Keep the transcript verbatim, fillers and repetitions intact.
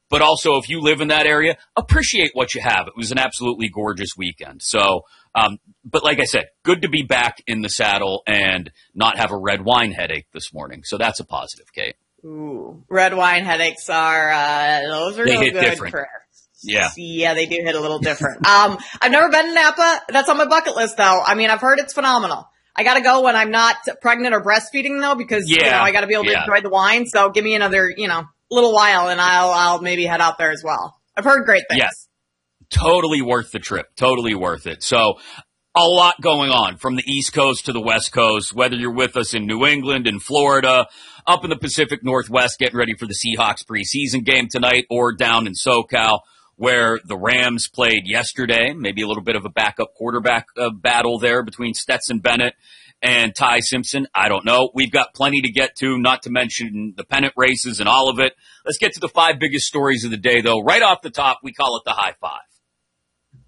But also, if you live in that area, appreciate what you have. It was an absolutely gorgeous weekend. So, um, but like I said, good to be back in the saddle and not have a red wine headache this morning. So that's a positive, Kate. Ooh, red wine headaches are, uh, those are they no hit good different. for Yeah. Yeah, they do hit a little different. um, I've never been to Napa. That's on my bucket list, though. I mean, I've heard it's phenomenal. I gotta go when I'm not pregnant or breastfeeding, though, because, yeah. you know, I gotta be able to yeah. enjoy the wine. So give me another, you know, little while and I'll, I'll maybe head out there as well. I've heard great things. Yes. Totally worth the trip. Totally worth it. So a lot going on from the East Coast to the West Coast, whether you're with us in New England and Florida, up in the Pacific Northwest, getting ready for the Seahawks preseason game tonight, or down in SoCal, where the Rams played yesterday. Maybe a little bit of a backup quarterback uh, battle there between Stetson Bennett and Ty Simpson. I don't know. We've got plenty to get to, not to mention the pennant races and all of it. Let's get to the five biggest stories of the day, though. Right off the top, we call it the high five.